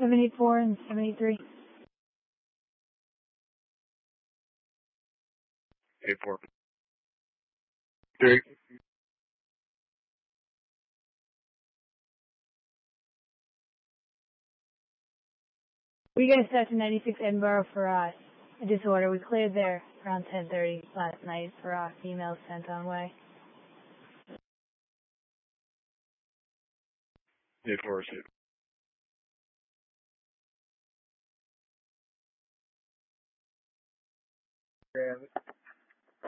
74 and 73. 84. 3. We got a section 96 Edinburgh for a disorder. We cleared there around 10:30 last night for females sent on way. 84. Grab it.